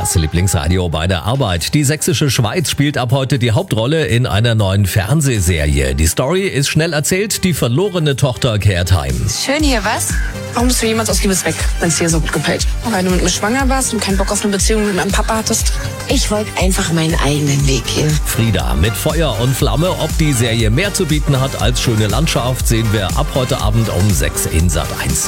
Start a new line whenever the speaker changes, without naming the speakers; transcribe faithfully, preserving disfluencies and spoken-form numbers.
das Lieblingsradio bei der Arbeit. Die sächsische Schweiz spielt ab heute die Hauptrolle in einer neuen Fernsehserie. Die Story ist schnell erzählt, die verlorene Tochter kehrt heim.
Schön hier, was?
Warum bist du jemals aus Liebes weg, wenn es dir so gut gefällt? Weil du mit mir schwanger warst und keinen Bock auf eine Beziehung mit meinem Papa hattest?
Ich wollte einfach meinen eigenen Weg gehen.
Frieda mit Feuer und Flamme. Ob die Serie mehr zu bieten hat als schöne Landschaft, sehen wir ab heute Abend um sechs in Sat eins.